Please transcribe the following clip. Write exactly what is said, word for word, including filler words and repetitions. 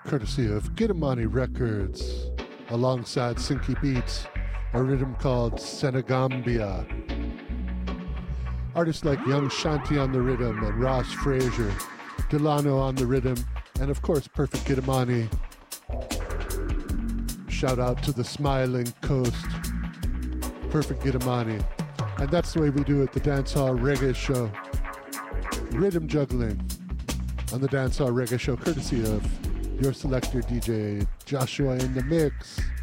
courtesy of Gitamani Records, alongside Sinky Beats, a rhythm called Senegambia. Artists like Young Shanti on the rhythm and Ross Frazier, Delano on the rhythm, and of course Perfect Gitamani. Shout out to the Smiling Coast, Perfect Gitamani. And that's the way we do it, the Dancehall Reggae Show. Rhythm juggling on the Dancehall Reggae Show, courtesy of your selector D J Joshua in the mix.